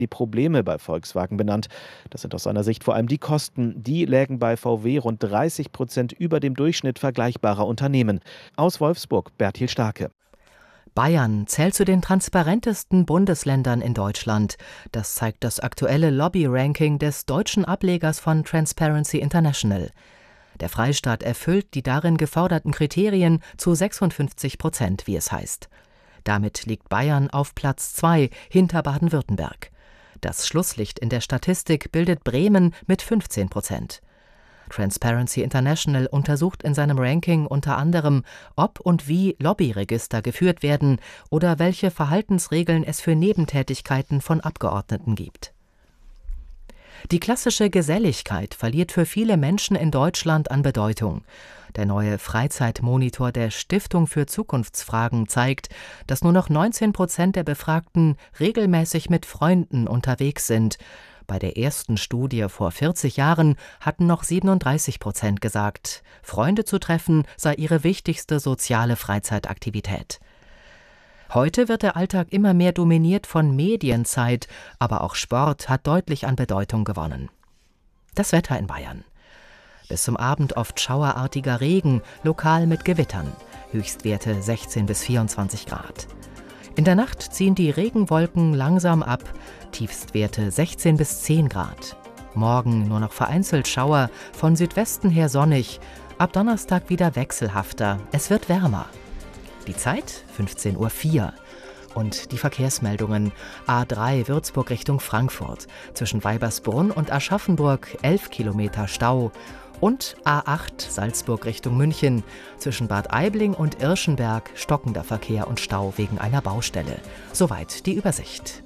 die Probleme bei Volkswagen benannt. Das sind aus seiner Sicht vor allem die Kosten. Die lägen bei VW rund 30% über dem Durchschnitt vergleichbarer Unternehmen. Aus Wolfsburg, Bertil Starke. Bayern zählt zu den transparentesten Bundesländern in Deutschland. Das zeigt das aktuelle Lobby-Ranking des deutschen Ablegers von Transparency International. Der Freistaat erfüllt die darin geforderten Kriterien zu 56%, wie es heißt. Damit liegt Bayern auf Platz 2 hinter Baden-Württemberg. Das Schlusslicht in der Statistik bildet Bremen mit 15%. Transparency International untersucht in seinem Ranking unter anderem, ob und wie Lobbyregister geführt werden oder welche Verhaltensregeln es für Nebentätigkeiten von Abgeordneten gibt. Die klassische Geselligkeit verliert für viele Menschen in Deutschland an Bedeutung. Der neue Freizeitmonitor der Stiftung für Zukunftsfragen zeigt, dass nur noch 19% der Befragten regelmäßig mit Freunden unterwegs sind. Bei der ersten Studie vor 40 Jahren hatten noch 37% gesagt, Freunde zu treffen sei ihre wichtigste soziale Freizeitaktivität. Heute wird der Alltag immer mehr dominiert von Medienzeit, aber auch Sport hat deutlich an Bedeutung gewonnen. Das Wetter in Bayern. Bis zum Abend oft schauerartiger Regen, lokal mit Gewittern. Höchstwerte 16 bis 24 Grad. In der Nacht ziehen die Regenwolken langsam ab, Tiefstwerte 16 bis 10 Grad. Morgen nur noch vereinzelt Schauer, von Südwesten her sonnig, ab Donnerstag wieder wechselhafter, es wird wärmer. Die Zeit 15:04 Uhr. Und die Verkehrsmeldungen: A3 Würzburg Richtung Frankfurt, zwischen Weibersbrunn und Aschaffenburg 11 Kilometer Stau. Und A8 Salzburg Richtung München, zwischen Bad Aibling und Irschenberg stockender Verkehr und Stau wegen einer Baustelle. Soweit die Übersicht.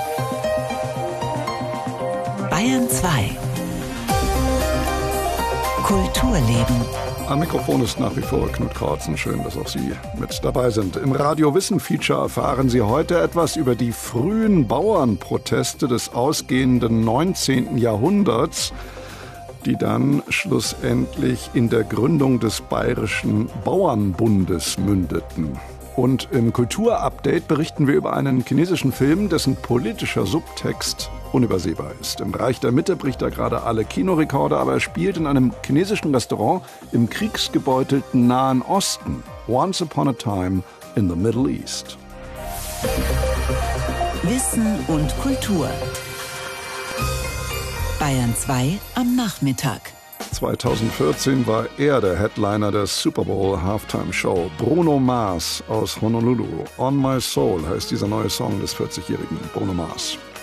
Bayern 2 Kulturleben. Am Mikrofon ist nach wie vor Knut Kortzen. Schön, dass auch Sie mit dabei sind. Im Radio-Wissen-Feature erfahren Sie heute etwas über die frühen Bauernproteste des ausgehenden 19. Jahrhunderts, die dann schlussendlich in der Gründung des Bayerischen Bauernbundes mündeten. Und im Kulturupdate berichten wir über einen chinesischen Film, dessen politischer Subtext unübersehbar ist. Im Reich der Mitte bricht er gerade alle Kinorekorde, aber er spielt in einem chinesischen Restaurant im kriegsgebeutelten Nahen Osten. Once upon a time in the Middle East. Wissen und Kultur. Bayern 2 am Nachmittag. 2014 war er der Headliner der Super Bowl Halftime Show. Bruno Mars aus Honolulu. On My Soul heißt dieser neue Song des 40-jährigen Bruno Mars.